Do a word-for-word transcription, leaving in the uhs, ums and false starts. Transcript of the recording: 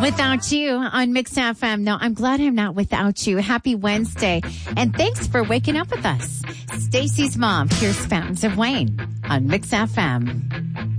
Without You on Mix F M. No, I'm glad I'm not without you. Happy Wednesday. And thanks for waking up with us. Stacy's mom, here's Fountains of Wayne on Mix F M.